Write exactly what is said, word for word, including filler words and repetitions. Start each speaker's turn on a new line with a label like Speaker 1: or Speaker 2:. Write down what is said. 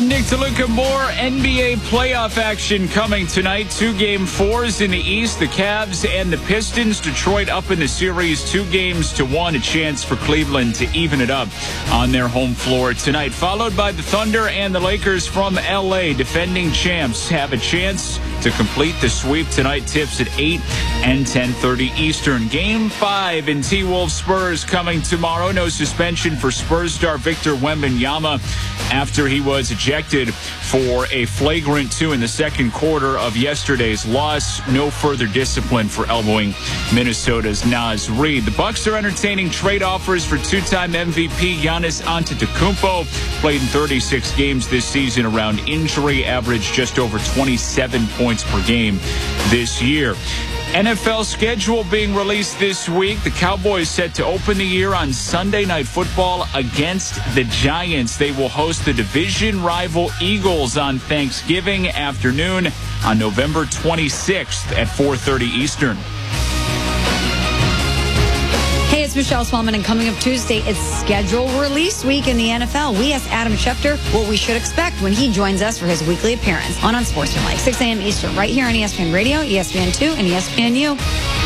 Speaker 1: I'm Nick DeLuca. More N B A playoff action coming tonight. Two game fours in the East. The Cavs and the Pistons. Detroit up in the series two games to one. A chance for Cleveland to even it up on their home floor tonight. Followed by the Thunder and the Lakers from L A. Defending champs have a chance to complete the sweep tonight. Tips at eight and ten thirty Eastern. Game five in T-Wolves Spurs coming tomorrow. No suspension for Spurs star Victor Wembanyama after he was ejected for a flagrant two in the second quarter of yesterday's loss. No further discipline for elbowing Minnesota's Naz Reid. The Bucks are entertaining trade offers for two-time M V P Giannis Antetokounmpo. Played in thirty-six games this season around injury, averaged just over twenty-seven points per game this year. N F L schedule being released this week. The Cowboys set to open the year on Sunday Night Football against the Giants. They will host the division rival Eagles on Thanksgiving afternoon on November twenty-sixth at four thirty Eastern.
Speaker 2: Hey, it's Michelle Smallman, and coming up Tuesday, it's schedule release week in the N F L. We asked Adam Schefter what we should expect when he joins us for his weekly appearance on Unsportsmanlike, six a.m. Eastern, right here on E S P N Radio, E S P N two, and E S P N U.